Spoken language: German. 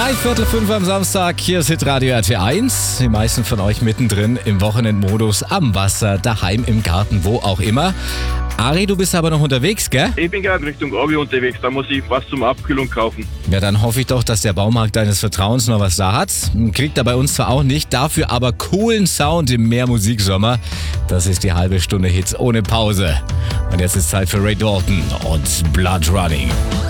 3:45 am Samstag, hier ist Hitradio RT1. Die meisten von euch mittendrin im Wochenendmodus, am Wasser, daheim, im Garten, wo auch immer. Ari, du bist aber noch unterwegs, gell? Ich bin gerade Richtung Orbi unterwegs, da muss ich was zum Abkühlung kaufen. Ja, dann hoffe ich doch, dass der Baumarkt deines Vertrauens noch was da hat. Kriegt er bei uns zwar auch nicht, dafür aber coolen Sound im Meermusiksommer. Das ist die halbe Stunde Hits ohne Pause. Und jetzt ist Zeit für Ray Dalton und Blood Running.